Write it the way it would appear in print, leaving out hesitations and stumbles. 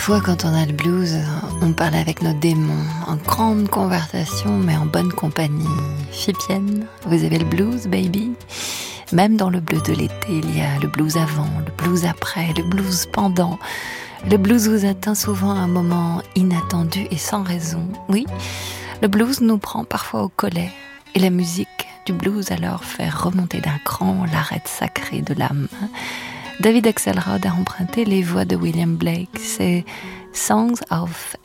Parfois, quand on a le blues, on parle avec nos démons, en grande conversation, mais en bonne compagnie. Fipienne, vous avez le blues, baby? Même dans le bleu de l'été, il y a le blues avant, le blues après, le blues pendant. Le blues vous atteint souvent à un moment inattendu et sans raison. Oui, le blues nous prend parfois au collet. Et la musique du blues alors fait remonter d'un cran l'arête sacrée de l'âme. David Axelrod a emprunté les voix de William Blake. C'est Songs of